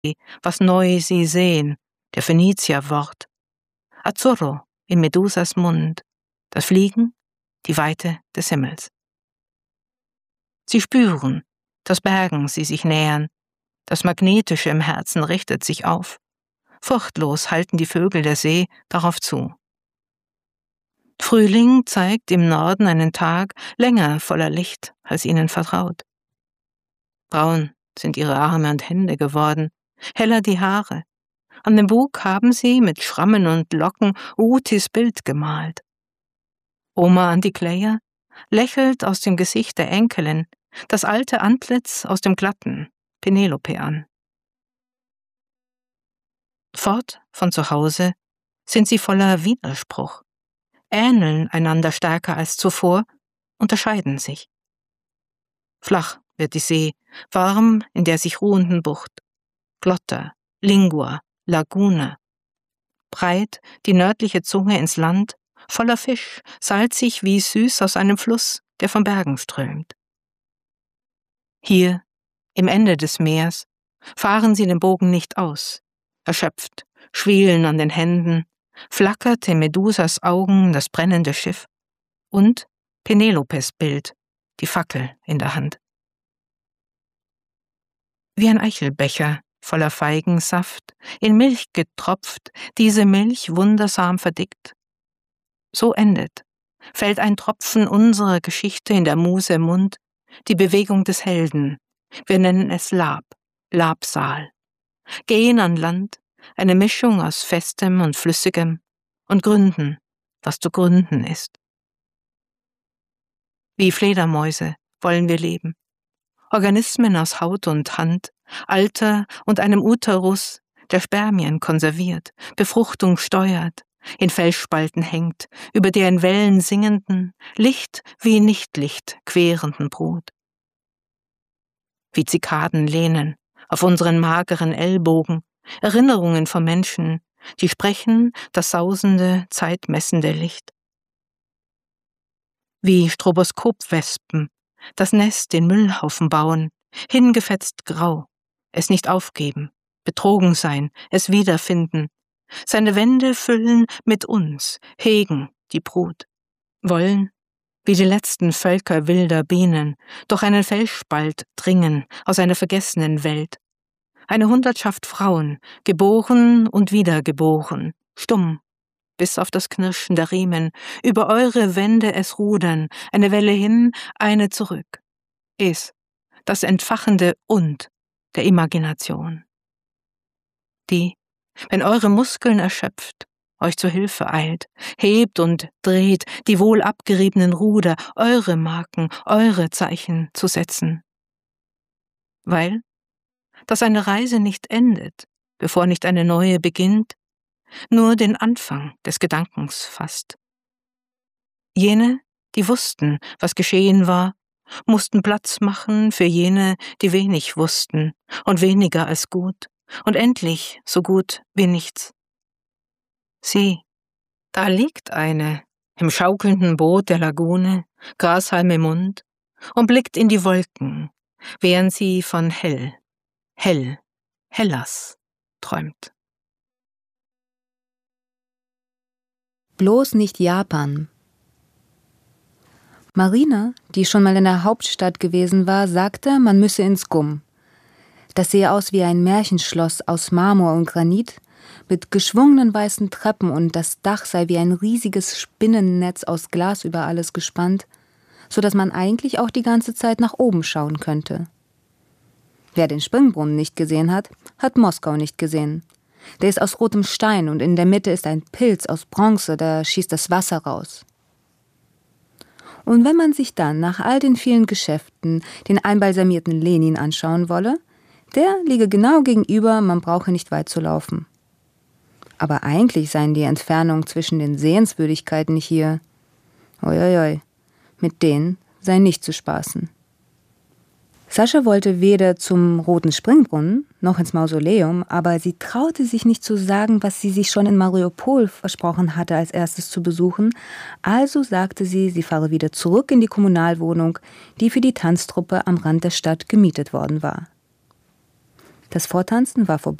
was neu sie sehen, der Phönizierwort. Azzurro in Medusas Mund, das Fliegen, die Weite des Himmels. Sie spüren, dass Bergen sie sich nähern, das Magnetische im Herzen richtet sich auf. Furchtlos halten die Vögel der See darauf zu. Frühling zeigt im Norden einen Tag länger voller Licht als ihnen vertraut. Braun sind ihre Arme und Hände geworden, heller die Haare. An dem Bug haben sie mit Schrammen und Locken Utis Bild gemalt. Oma Antikleia lächelt aus dem Gesicht der Enkelin das alte Antlitz aus dem glatten Penelope an. Fort von zu Hause sind sie voller Widerspruch, ähneln einander stärker als zuvor, unterscheiden sich. Flach wird die See, warm in der sich ruhenden Bucht, Glotta, Lingua, Laguna. Breit die nördliche Zunge ins Land, voller Fisch, salzig wie süß aus einem Fluss, der von Bergen strömt. Hier, im Ende des Meers, fahren sie den Bogen nicht aus, erschöpft, schwielen an den Händen, flackert in Medusas Augen das brennende Schiff und Penelopes Bild, die Fackel in der Hand. Wie ein Eichelbecher voller Feigensaft, in Milch getropft, diese Milch wundersam verdickt. So endet, fällt ein Tropfen unserer Geschichte in der Muse Mund, die Bewegung des Helden. Wir nennen es Labsal. Gehen an Land, eine Mischung aus Festem und Flüssigem, und gründen, was zu gründen ist. Wie Fledermäuse wollen wir leben. Organismen aus Haut und Hand, Alter und einem Uterus, der Spermien konserviert, Befruchtung steuert, in Felsspalten hängt, über der in Wellen singenden, Licht wie Nichtlicht querenden Brut. Wie Zikaden lehnen auf unseren mageren Ellbogen, Erinnerungen von Menschen, die sprechen das sausende, zeitmessende Licht. Wie Stroboskopwespen, das Nest den Müllhaufen bauen, hingefetzt grau, es nicht aufgeben, betrogen sein, es wiederfinden, seine Wände füllen mit uns, hegen die Brut, wollen, wie die letzten Völker wilder Bienen, durch einen Felsspalt dringen aus einer vergessenen Welt. Eine Hundertschaft Frauen, geboren und wiedergeboren, stumm, bis auf das Knirschen der Riemen, über eure Wände es rudern, eine Welle hin, eine zurück. Das entfachende Und der Imagination. Die, wenn eure Muskeln erschöpft, euch zu Hilfe eilt, hebt und dreht die wohl abgeriebenen Ruder, eure Marken, eure Zeichen zu setzen. Weil, dass eine Reise nicht endet, bevor nicht eine neue beginnt, nur den Anfang des Gedankens fasst. Jene, die wussten, was geschehen war, mussten Platz machen für jene, die wenig wussten und weniger als gut und endlich so gut wie nichts. Sieh, da liegt eine im schaukelnden Boot der Lagune, Grashalm im Mund, und blickt in die Wolken, während sie von Hellas träumt. Bloß nicht Japan. Marina, die schon mal in der Hauptstadt gewesen war, sagte, man müsse ins Gum. Das sehe aus wie ein Märchenschloss aus Marmor und Granit, mit geschwungenen weißen Treppen, und das Dach sei wie ein riesiges Spinnennetz aus Glas über alles gespannt, so dass man eigentlich auch die ganze Zeit nach oben schauen könnte. Wer den Springbrunnen nicht gesehen hat, hat Moskau nicht gesehen. Der ist aus rotem Stein und in der Mitte ist ein Pilz aus Bronze, da schießt das Wasser raus. Und wenn man sich dann nach all den vielen Geschäften den einbalsamierten Lenin anschauen wolle, der liege genau gegenüber, man brauche nicht weit zu laufen. Aber eigentlich seien die Entfernungen zwischen den Sehenswürdigkeiten hier, mit denen sei nicht zu spaßen. Sascha wollte weder zum Roten Springbrunnen noch ins Mausoleum, aber sie traute sich nicht zu sagen, was sie sich schon in Mariupol versprochen hatte, als erstes zu besuchen. Also sagte sie, sie fahre wieder zurück in die Kommunalwohnung, die für die Tanztruppe am Rand der Stadt gemietet worden war. Das Vortanzen war vorbei.